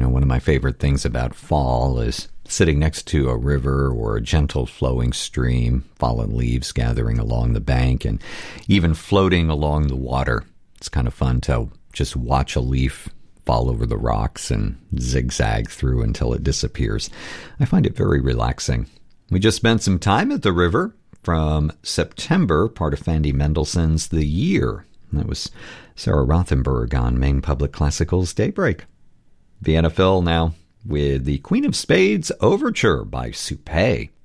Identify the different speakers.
Speaker 1: one of my favorite things about fall is sitting next to a river or a gentle flowing stream, fallen leaves gathering along the bank, and even floating along the water. It's kind of fun to just watch a leaf fall over the rocks and zigzag through until it disappears. I find it very relaxing. We just spent some time at the river from September, part of Fandy Mendelssohn's The Year. That was Sarah Rothenberg on Maine Public Classical's Daybreak. Vienna Phil now with the Queen of Spades Overture by Supé.